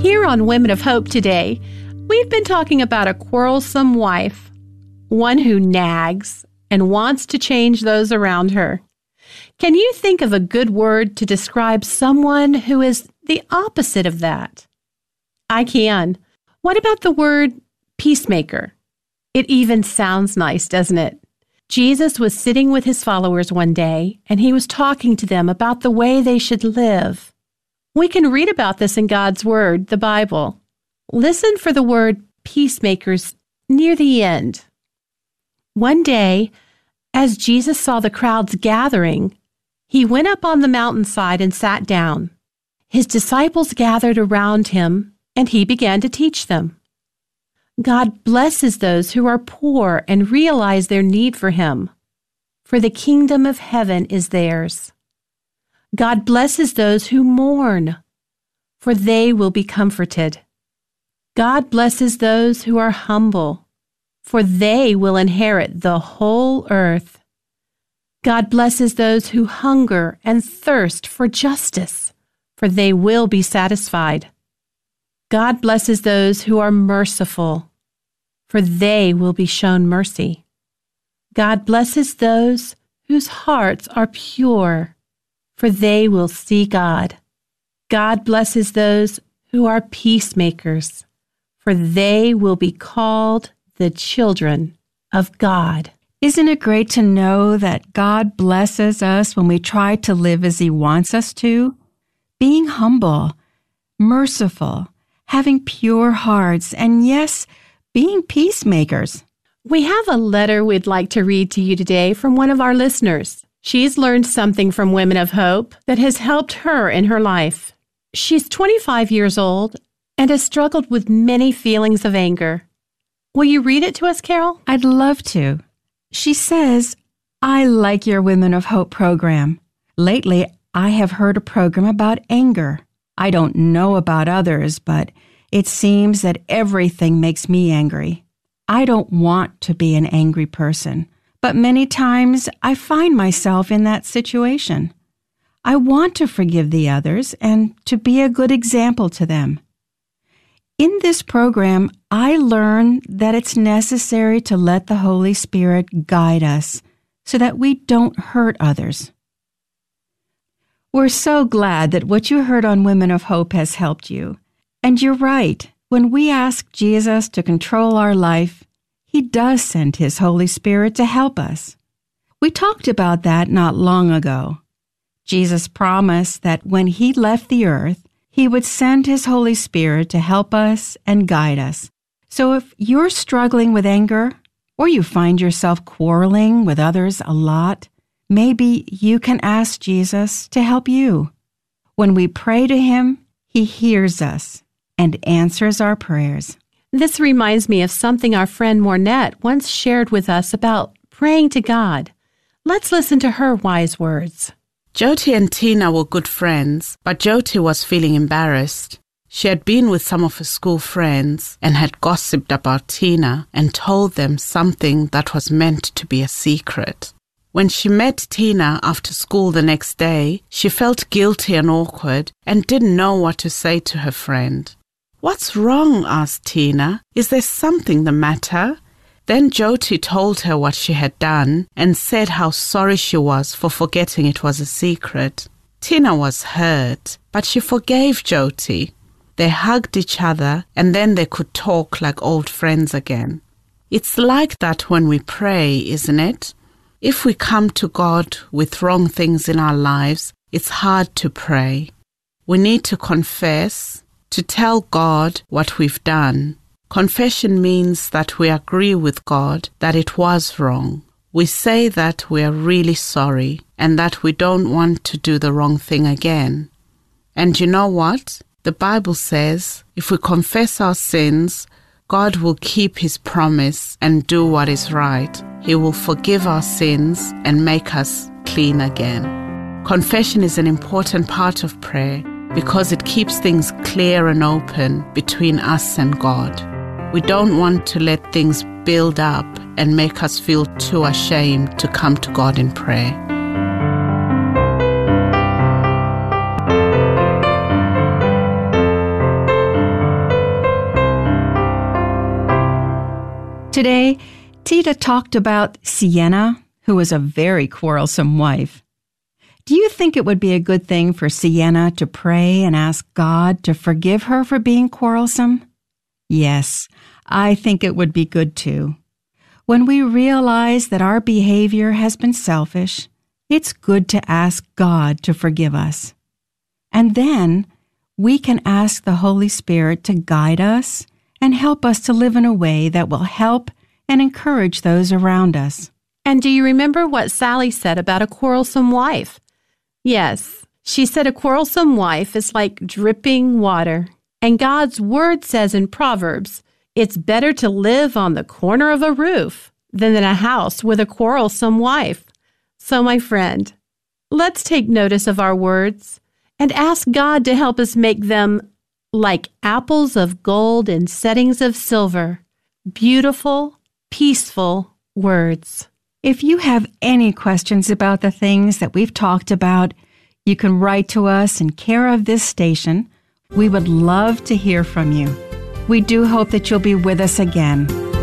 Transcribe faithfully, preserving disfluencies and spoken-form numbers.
Here on Women of Hope today, we've been talking about a quarrelsome wife, one who nags and wants to change those around her. Can you think of a good word to describe someone who is the opposite of that? I can. What about the word peacemaker? It even sounds nice, doesn't it? Jesus was sitting with his followers one day, and he was talking to them about the way they should live. We can read about this in God's Word, the Bible. Listen for the word peacemakers near the end. One day, as Jesus saw the crowds gathering, he went up on the mountainside and sat down. His disciples gathered around him, and he began to teach them. God blesses those who are poor and realize their need for him, for the kingdom of heaven is theirs. God blesses those who mourn, for they will be comforted. God blesses those who are humble, for they will inherit the whole earth. God blesses those who hunger and thirst for justice, for they will be satisfied. God blesses those who are merciful, for they will be shown mercy. God blesses those whose hearts are pure, for they will see God. God blesses those who are peacemakers, for they will be called the children of God. Isn't it great to know that God blesses us when we try to live as he wants us to? Being humble, merciful, having pure hearts, and yes, being peacemakers. We have a letter we'd like to read to you today from one of our listeners. She's learned something from Women of Hope that has helped her in her life. She's twenty-five years old and has struggled with many feelings of anger. Will you read it to us, Carol? I'd love to. She says, I like your Women of Hope program. Lately, I have heard a program about anger. I don't know about others, but it seems that everything makes me angry. I don't want to be an angry person, but many times I find myself in that situation. I want to forgive the others and to be a good example to them. In this program, I learn that it's necessary to let the Holy Spirit guide us so that we don't hurt others. We're so glad that what you heard on Women of Hope has helped you. And you're right. When we ask Jesus to control our life, he does send his Holy Spirit to help us. We talked about that not long ago. Jesus promised that when he left the earth, he would send his Holy Spirit to help us and guide us. So if you're struggling with anger, or you find yourself quarreling with others a lot, maybe you can ask Jesus to help you. When we pray to him, he hears us and answers our prayers. This reminds me of something our friend Mornette once shared with us about praying to God. Let's listen to her wise words. Jyoti and Tina were good friends, but Jyoti was feeling embarrassed. She had been with some of her school friends and had gossiped about Tina and told them something that was meant to be a secret. When she met Tina after school the next day, she felt guilty and awkward and didn't know what to say to her friend. "What's wrong?" asked Tina. "Is there something the matter?" Then Jyoti told her what she had done and said how sorry she was for forgetting it was a secret. Tina was hurt, but she forgave Jyoti. They hugged each other and then they could talk like old friends again. It's like that when we pray, isn't it? If we come to God with wrong things in our lives, it's hard to pray. We need to confess, to tell God what we've done. Confession means that we agree with God that it was wrong. We say that we are really sorry and that we don't want to do the wrong thing again. And you know what? The Bible says if we confess our sins, God will keep his promise and do what is right. He will forgive our sins and make us clean again. Confession is an important part of prayer because it keeps things clear and open between us and God. We don't want to let things build up and make us feel too ashamed to come to God in prayer. Today, Tita talked about Sienna, who was a very quarrelsome wife. Do you think it would be a good thing for Sienna to pray and ask God to forgive her for being quarrelsome? Yes, I think it would be good too. When we realize that our behavior has been selfish, it's good to ask God to forgive us. And then we can ask the Holy Spirit to guide us and help us to live in a way that will help and encourage those around us. And do you remember what Sally said about a quarrelsome wife? Yes, she said a quarrelsome wife is like dripping water. And God's Word says in Proverbs, it's better to live on the corner of a roof than in a house with a quarrelsome wife. So, my friend, let's take notice of our words and ask God to help us make them like apples of gold in settings of silver, beautiful, peaceful words. If you have any questions about the things that we've talked about, you can write to us in care of this station. We would love to hear from you. We do hope that you'll be with us again.